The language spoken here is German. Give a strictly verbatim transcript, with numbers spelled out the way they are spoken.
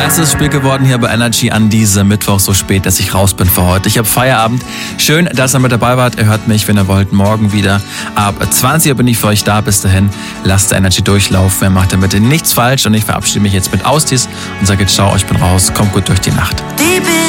Erstes Spiel geworden hier bei Energy an diesem Mittwoch, so spät, dass ich raus bin für heute. Ich habe Feierabend. Schön, dass ihr mit dabei wart. Ihr hört mich, wenn ihr wollt, morgen wieder. Ab zwanzig Uhr bin ich für euch da. Bis dahin, lasst Energy durchlaufen. Ihr macht damit nichts falsch. Und ich verabschiede mich jetzt mit Austis und sage ciao, ich bin raus. Kommt gut durch die Nacht.